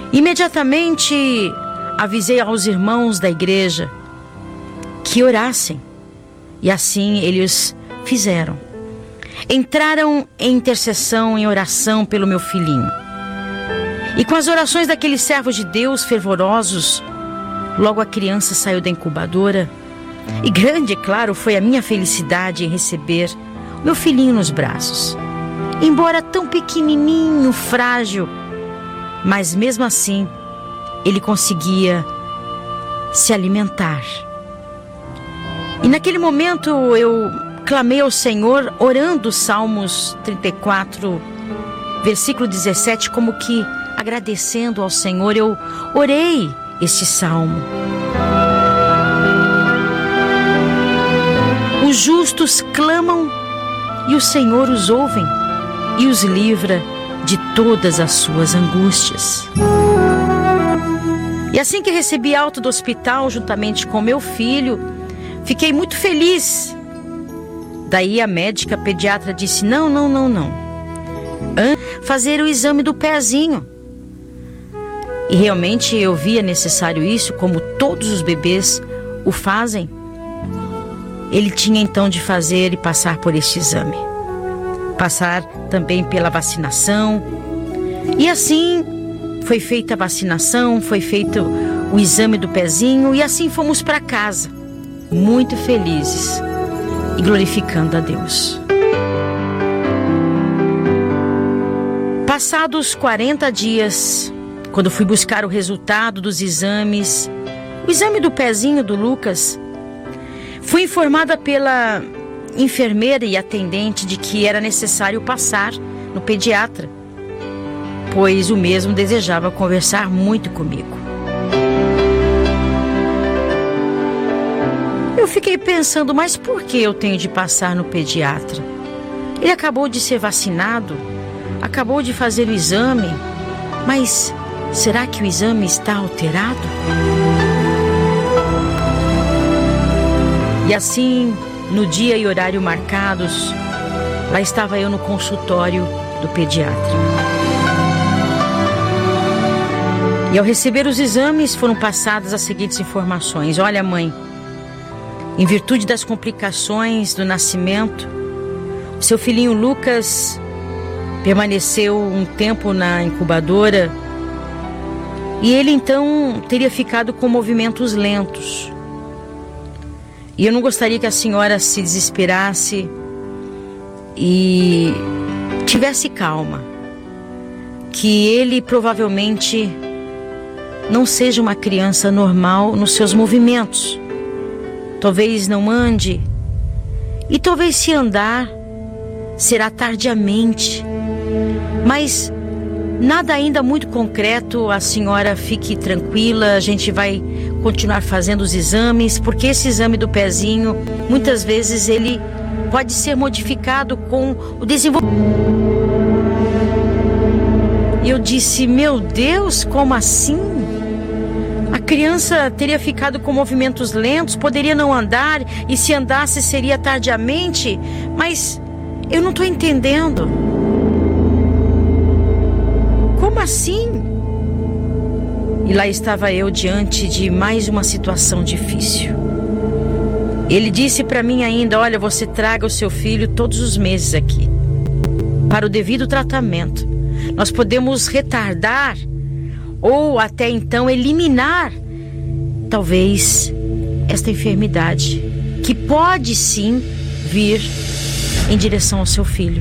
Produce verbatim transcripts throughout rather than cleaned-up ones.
Imediatamente avisei aos irmãos da igreja que orassem, e assim eles fizeram. Entraram em intercessão, em oração pelo meu filhinho. E com as orações daqueles servos de Deus fervorosos, logo a criança saiu da incubadora. E grande, claro, foi a minha felicidade em receber meu filhinho nos braços. Embora tão pequenininho, frágil, mas mesmo assim, ele conseguia se alimentar. E naquele momento eu clamei ao Senhor, orando Salmos trinta e quatro, versículo dezessete, como que agradecendo ao Senhor, eu orei este salmo. Os justos clamam e o Senhor os ouve e os livra de todas as suas angústias. E assim que recebi alta do hospital, juntamente com meu filho, fiquei muito feliz. Daí a médica pediatra disse, não, não, não, não. Fazer o exame do pezinho. E realmente eu via necessário isso, como todos os bebês o fazem. Ele tinha então de fazer e passar por este exame. Passar também pela vacinação. E assim foi feita a vacinação, foi feito o exame do pezinho e assim fomos para casa, muito felizes e glorificando a Deus. Passados quarenta dias, quando fui buscar o resultado dos exames, o exame do pezinho do Lucas, fui informada pela enfermeira e atendente de que era necessário passar no pediatra, pois o mesmo desejava conversar muito comigo. Eu fiquei pensando, mas por que eu tenho de passar no pediatra? Ele acabou de ser vacinado, acabou de fazer o exame, mas será que o exame está alterado? E assim, no dia e horário marcados, lá estava eu no consultório do pediatra. E ao receber os exames, foram passadas as seguintes informações. Olha, mãe, em virtude das complicações do nascimento, o seu filhinho Lucas permaneceu um tempo na incubadora e ele então teria ficado com movimentos lentos. E eu não gostaria que a senhora se desesperasse e tivesse calma, que ele provavelmente não seja uma criança normal nos seus movimentos. Talvez não ande, e talvez se andar, será tardiamente. Mas nada ainda muito concreto, a senhora fique tranquila, a gente vai continuar fazendo os exames, porque esse exame do pezinho, muitas vezes ele pode ser modificado com o desenvolvimento. E eu disse, meu Deus, como assim? A criança teria ficado com movimentos lentos, poderia não andar, e se andasse seria tardiamente, mas eu não estou entendendo. Como assim? E lá estava eu diante de mais uma situação difícil. Ele disse para mim ainda, olha, você traga o seu filho todos os meses aqui, para o devido tratamento. Nós podemos retardar ou até então eliminar, talvez, esta enfermidade, que pode sim vir em direção ao seu filho.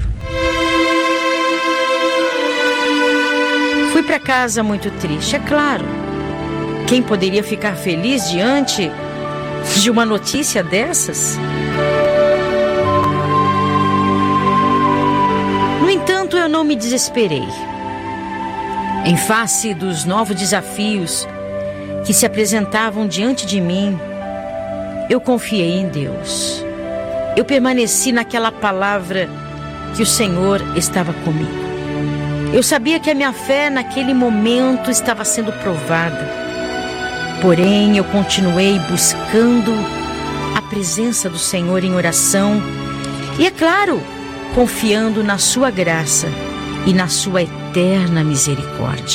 Fui para casa muito triste, é claro. Quem poderia ficar feliz diante de uma notícia dessas? No entanto, eu não me desesperei. Em face dos novos desafios que se apresentavam diante de mim, eu confiei em Deus. Eu permaneci naquela palavra que o Senhor estava comigo. Eu sabia que a minha fé naquele momento estava sendo provada. Porém, eu continuei buscando a presença do Senhor em oração e, é claro, confiando na sua graça e na sua eterna misericórdia.